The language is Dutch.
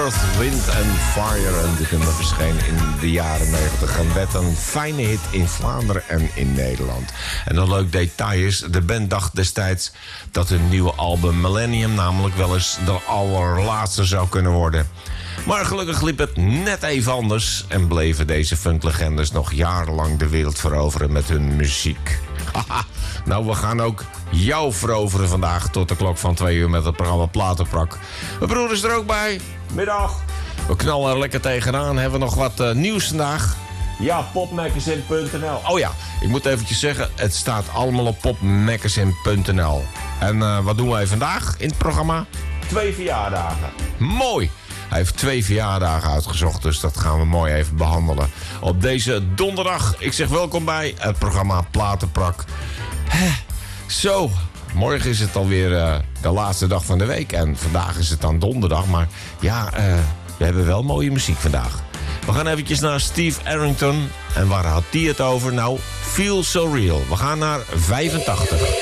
Earth, Wind and Fire. En dit nummer verscheen in de jaren 90 en werd een fijne hit in Vlaanderen en in Nederland. En een leuk detail is, de band dacht destijds dat hun nieuwe album Millennium namelijk wel eens de allerlaatste zou kunnen worden. Maar gelukkig liep het net even anders en bleven deze funklegendes nog jarenlang de wereld veroveren met hun muziek. Haha, nou, we gaan ook jou veroveren vandaag tot de klok van 2 uur met het programma Platenprak. Mijn broer is er ook bij. Middag. We knallen er lekker tegenaan. Hebben we nog wat nieuws vandaag? Ja, popmagazine.nl. Oh ja, ik moet eventjes zeggen, het staat allemaal op popmagazine.nl. En wat doen wij vandaag in het programma? 2 verjaardagen. Mooi! Hij heeft 2 verjaardagen uitgezocht, dus dat gaan we mooi even behandelen. Op deze donderdag, ik zeg welkom bij het programma Platenprak. Zo, morgen is het alweer de laatste dag van de week. En vandaag is het dan donderdag, maar ja, we hebben wel mooie muziek vandaag. We gaan eventjes naar Steve Arrington. En waar had hij het over? Nou, Feel So Real. We gaan naar 85.